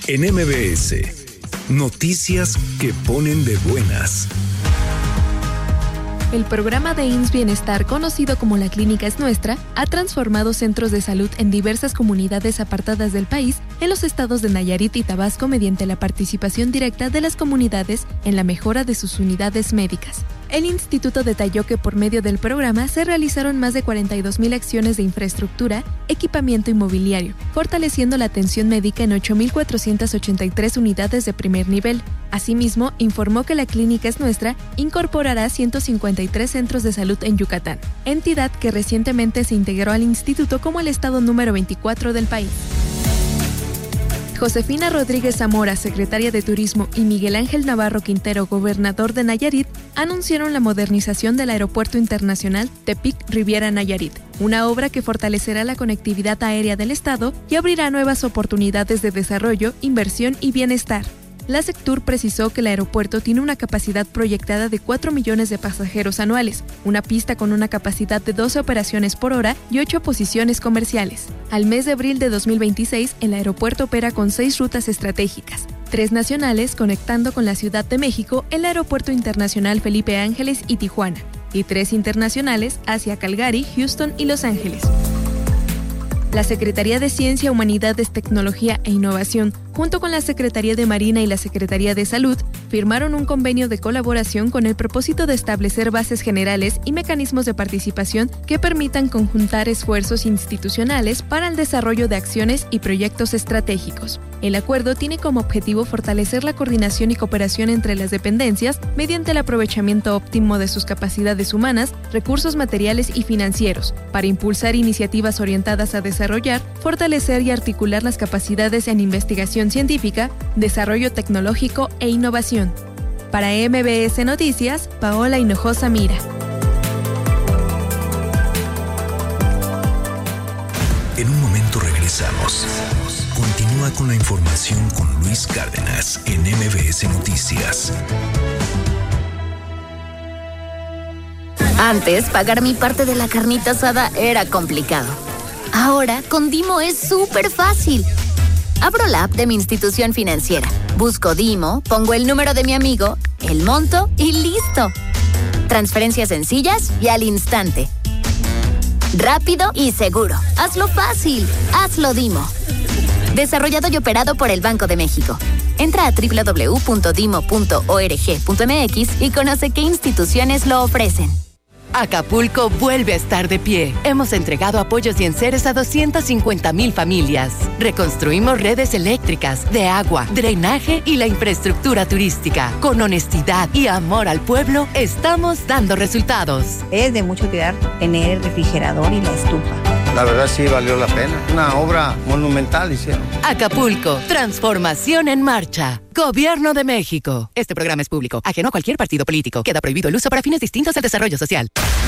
En MBS, noticias que ponen de buenas. El programa de IMSS Bienestar, conocido como La Clínica es Nuestra, ha transformado centros de salud en diversas comunidades apartadas del país en los estados de Nayarit y Tabasco mediante la participación directa de las comunidades en la mejora de sus unidades médicas. El instituto detalló que por medio del programa se realizaron más de 42,000 acciones de infraestructura, equipamiento y mobiliario, fortaleciendo la atención médica en 8,483 unidades de primer nivel. Asimismo, informó que La Clínica es Nuestra incorporará 153 centros de salud en Yucatán, entidad que recientemente se integró al instituto como el estado número 24 del país. Josefina Rodríguez Zamora, secretaria de Turismo, y Miguel Ángel Navarro Quintero, gobernador de Nayarit, anunciaron la modernización del Aeropuerto Internacional Tepic-Riviera Nayarit, una obra que fortalecerá la conectividad aérea del estado y abrirá nuevas oportunidades de desarrollo, inversión y bienestar. La Sectur precisó que el aeropuerto tiene una capacidad proyectada de 4 millones de pasajeros anuales, una pista con una capacidad de 12 operaciones por hora y 8 posiciones comerciales. Al mes de abril de 2026, el aeropuerto opera con 6 rutas estratégicas, 3 nacionales conectando con la Ciudad de México, el Aeropuerto Internacional Felipe Ángeles y Tijuana, y 3 internacionales hacia Calgary, Houston y Los Ángeles. La Secretaría de Ciencia, Humanidades, Tecnología e Innovación, junto con la Secretaría de Marina y la Secretaría de Salud, firmaron un convenio de colaboración con el propósito de establecer bases generales y mecanismos de participación que permitan conjuntar esfuerzos institucionales para el desarrollo de acciones y proyectos estratégicos. El acuerdo tiene como objetivo fortalecer la coordinación y cooperación entre las dependencias mediante el aprovechamiento óptimo de sus capacidades humanas, recursos materiales y financieros, para impulsar iniciativas orientadas a desarrollar, fortalecer y articular las capacidades en investigación científica, desarrollo tecnológico e innovación. Para MBS Noticias, Paola Hinojosa Mira. En un momento regresamos. Continúa con la información con Luis Cárdenas en MBS Noticias. Antes, pagar mi parte de la carnita asada era complicado. Ahora, con Dimo es súper fácil. Abro la app de mi institución financiera, busco Dimo, pongo el número de mi amigo, el monto y ¡listo! Transferencias sencillas y al instante. Rápido y seguro. Hazlo fácil. Hazlo Dimo. Desarrollado y operado por el Banco de México. Entra a www.dimo.org.mx y conoce qué instituciones lo ofrecen. Acapulco vuelve a estar de pie. Hemos entregado apoyos y enseres a 250,000 familias. Reconstruimos redes eléctricas, de agua, drenaje y la infraestructura turística. Con honestidad y amor al pueblo, estamos dando resultados. Es de mucha utilidad tener el refrigerador y la estufa. La verdad sí valió la pena. Una obra monumental hicieron. Acapulco, transformación en marcha. Gobierno de México. Este programa es público, ajeno a cualquier partido político. Queda prohibido el uso para fines distintos del desarrollo social.